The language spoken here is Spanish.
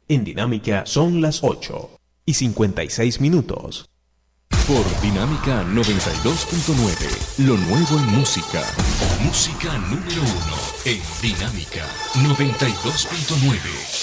En Dinámica son las 8:56. Por Dinámica 92.9, lo nuevo en música. Música número 1 en Dinámica 92.9.